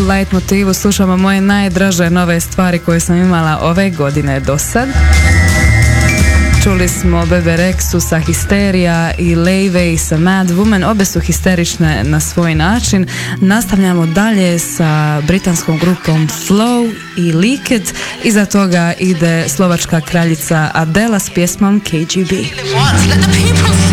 Light motivu slušamo moje najdraže nove stvari koje sam imala ove godine do sad. Čuli smo Bebe Rexu sa Histerija i Laivey sa Mad Woman, obe su histerične na svoj način. Nastavljamo dalje sa britanskom grupom Flow i Leaked. Iza toga ide slovačka kraljica Adela s pjesmom KGB.